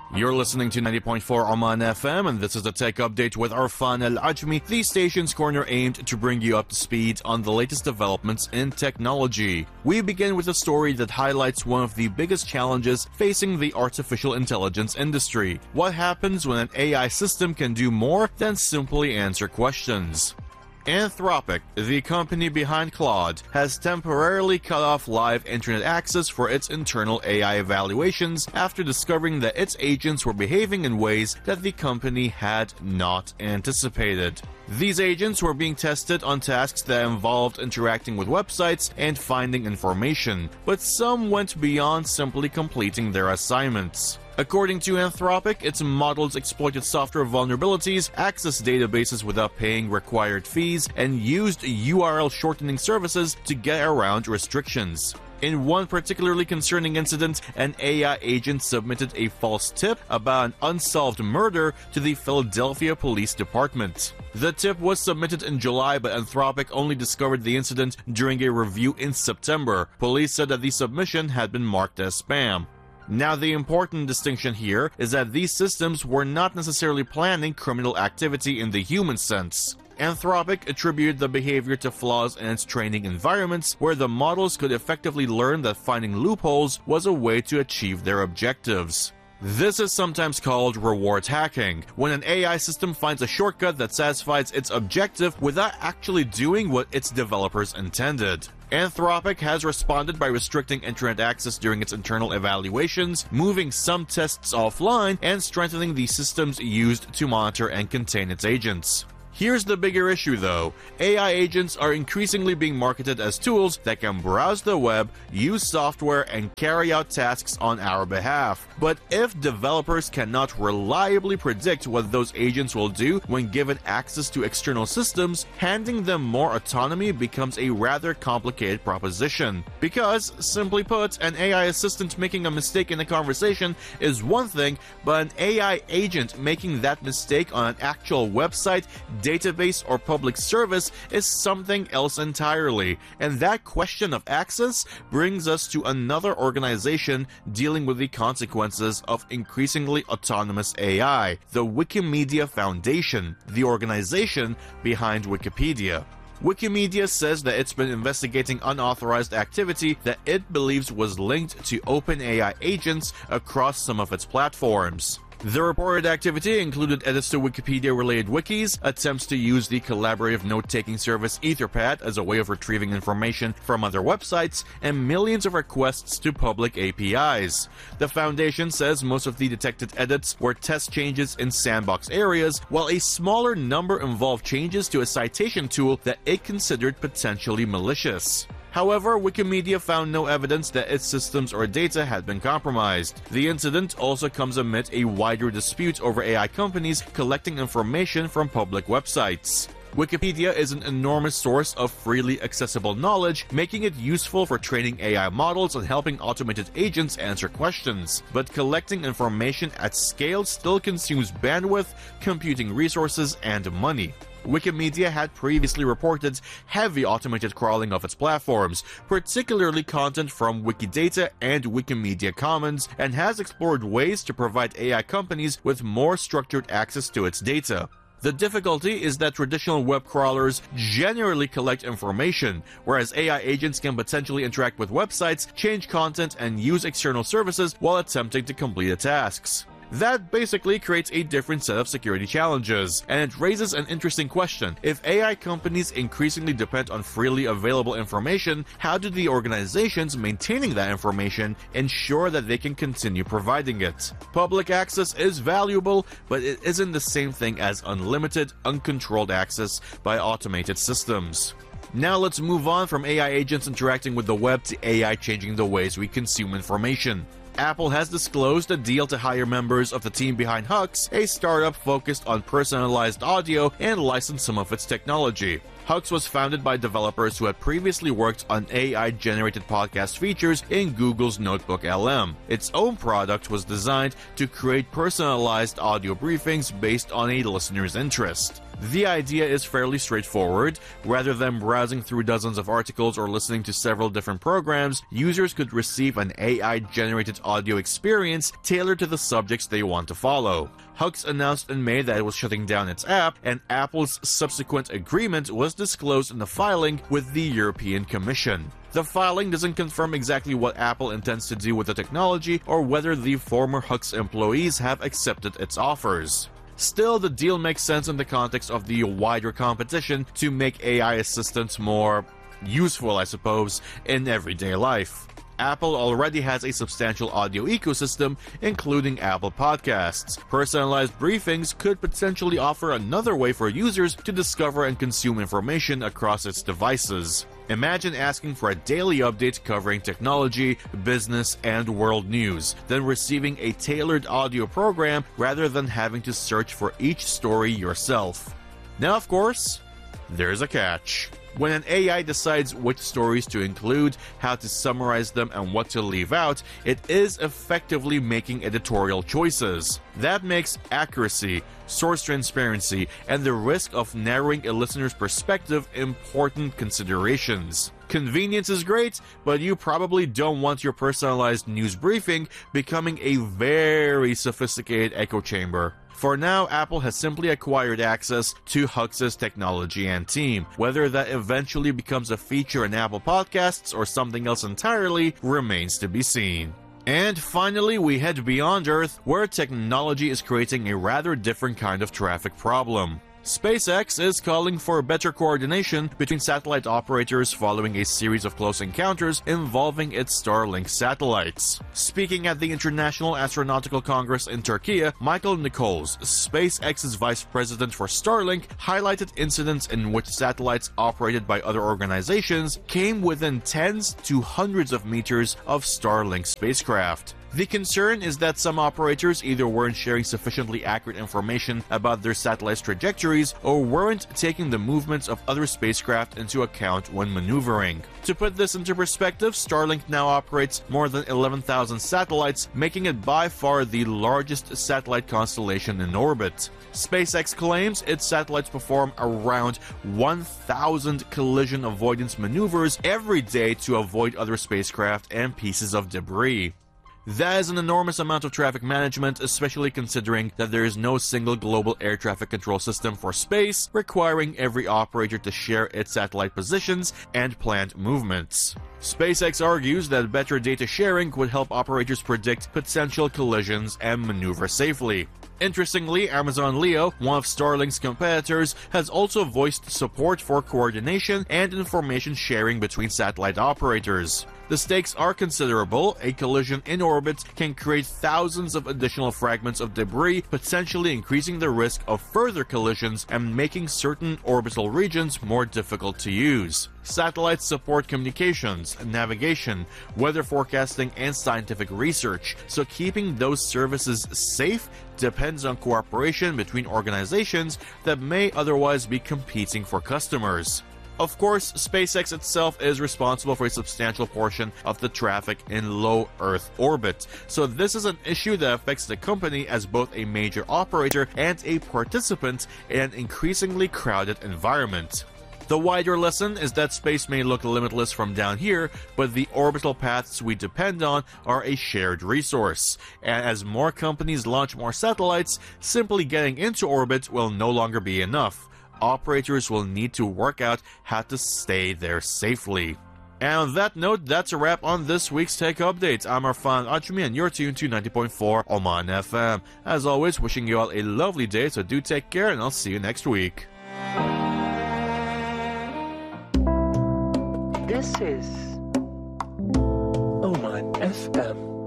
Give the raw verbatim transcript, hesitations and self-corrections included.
You're listening to ninety point four Oman F M, and this is a tech update with Arfan Al-Ajmi, the station's corner aimed to bring you up to speed on the latest developments in technology. We begin with a story that highlights one of the biggest challenges facing the artificial intelligence industry. What happens when an A I system can do more than simply answer questions? Anthropic, the company behind Claude, has temporarily cut off live internet access for its internal A I evaluations after discovering that its agents were behaving in ways that the company had not anticipated. These agents were being tested on tasks that involved interacting with websites and finding information, but some went beyond simply completing their assignments. According to Anthropic, its models exploited software vulnerabilities, accessed databases without paying required fees, and used U R L shortening services to get around restrictions. In one particularly concerning incident, an A I agent submitted a false tip about an unsolved murder to the Philadelphia Police Department. The tip was submitted in July, but Anthropic only discovered the incident during a review in September. Police said that the submission had been marked as spam. Now, the important distinction here is that these systems were not necessarily planning criminal activity in the human sense. Anthropic attributed the behavior to flaws in its training environments, where the models could effectively learn that finding loopholes was a way to achieve their objectives. This is sometimes called rewards hacking, when an A I system finds a shortcut that satisfies its objective without actually doing what its developers intended. Anthropic has responded by restricting internet access during its internal evaluations, moving some tests offline, and strengthening the systems used to monitor and contain its agents. Here's the bigger issue though. A I agents are increasingly being marketed as tools that can browse the web, use software, and carry out tasks on our behalf. But if developers cannot reliably predict what those agents will do when given access to external systems, handing them more autonomy becomes a rather complicated proposition. Because, simply put, an A I assistant making a mistake in a conversation is one thing, but an A I agent making that mistake on an actual website, database, or public service is something else entirely. And that question of access brings us to another organization dealing with the consequences of increasingly autonomous A I, the Wikimedia Foundation, the organization behind Wikipedia. Wikimedia says that it's been investigating unauthorized activity that it believes was linked to OpenAI agents across some of its platforms. The reported activity included edits to Wikipedia-related wikis, attempts to use the collaborative note-taking service Etherpad as a way of retrieving information from other websites, and millions of requests to public A P Is. The Foundation says most of the detected edits were test changes in sandbox areas, while a smaller number involved changes to a citation tool that it considered potentially malicious. However, Wikimedia found no evidence that its systems or data had been compromised. The incident also comes amid a wider dispute over A I companies collecting information from public websites. Wikipedia is an enormous source of freely accessible knowledge, making it useful for training A I models and helping automated agents answer questions. But collecting information at scale still consumes bandwidth, computing resources, and money. Wikimedia had previously reported heavy automated crawling of its platforms, particularly content from Wikidata and Wikimedia Commons, and has explored ways to provide A I companies with more structured access to its data. The difficulty is that traditional web crawlers generally collect information, whereas A I agents can potentially interact with websites, change content, and use external services while attempting to complete the tasks. That basically creates a different set of security challenges, and it raises an interesting question. If A I companies increasingly depend on freely available information, how do the organizations maintaining that information ensure that they can continue providing it? Public access is valuable, but it isn't the same thing as unlimited, uncontrolled access by automated systems. Now let's move on from A I agents interacting with the web to A I changing the ways we consume information. Apple has disclosed a deal to hire members of the team behind Hux, a startup focused on personalized audio, and license some of its technology. Hux was founded by developers who had previously worked on A I-generated podcast features in Google's Notebook L M. Its own product was designed to create personalized audio briefings based on a listener's interest. The idea is fairly straightforward. Rather than browsing through dozens of articles or listening to several different programs, users could receive an A I-generated audio experience tailored to the subjects they want to follow. Hux announced in May that it was shutting down its app, and Apple's subsequent agreement was disclosed in the filing with the European Commission. The filing doesn't confirm exactly what Apple intends to do with the technology or whether the former Hux employees have accepted its offers. Still, the deal makes sense in the context of the wider competition to make A I assistants more useful, I suppose, in everyday life. Apple already has a substantial audio ecosystem, including Apple Podcasts. Personalized briefings could potentially offer another way for users to discover and consume information across its devices. Imagine asking for a daily update covering technology, business, and world news, then receiving a tailored audio program rather than having to search for each story yourself. Now, of course, there's a catch. When an A I decides which stories to include, how to summarize them, and what to leave out, it is effectively making editorial choices. That makes accuracy, source transparency, and the risk of narrowing a listener's perspective important considerations. Convenience is great, but you probably don't want your personalized news briefing becoming a very sophisticated echo chamber. For now, Apple has simply acquired access to Hux's technology and team. Whether that eventually becomes a feature in Apple Podcasts or something else entirely remains to be seen. And finally, we head beyond Earth, where technology is creating a rather different kind of traffic problem. SpaceX is calling for better coordination between satellite operators following a series of close encounters involving its Starlink satellites. Speaking at the International Astronautical Congress in Turkey, Michael Nichols, SpaceX's vice president for Starlink, highlighted incidents in which satellites operated by other organizations came within tens to hundreds of meters of Starlink spacecraft. The concern is that some operators either weren't sharing sufficiently accurate information about their satellites' trajectories or weren't taking the movements of other spacecraft into account when maneuvering. To put this into perspective, Starlink now operates more than eleven thousand satellites, making it by far the largest satellite constellation in orbit. SpaceX claims its satellites perform around one thousand collision avoidance maneuvers every day to avoid other spacecraft and pieces of debris. That is an enormous amount of traffic management, especially considering that there is no single global air traffic control system for space, requiring every operator to share its satellite positions and planned movements. SpaceX argues that better data sharing would help operators predict potential collisions and maneuver safely. Interestingly, Amazon Leo, one of Starlink's competitors, has also voiced support for coordination and information sharing between satellite operators. The stakes are considerable. A collision in orbit can create thousands of additional fragments of debris, potentially increasing the risk of further collisions and making certain orbital regions more difficult to use. Satellites support communications, navigation, weather forecasting, and scientific research, so keeping those services safe depends on cooperation between organizations that may otherwise be competing for customers. Of course, SpaceX itself is responsible for a substantial portion of the traffic in low Earth orbit, so this is an issue that affects the company as both a major operator and a participant in an increasingly crowded environment. The wider lesson is that space may look limitless from down here, but the orbital paths we depend on are a shared resource. And as more companies launch more satellites, simply getting into orbit will no longer be enough. Operators will need to work out how to stay there safely. And on that note, that's a wrap on this week's Tech Update. I'm Arfan Ajmi, and you're tuned to ninety point four Oman F M. As always, wishing you all a lovely day, so do take care, and I'll see you next week. This is Oman F M.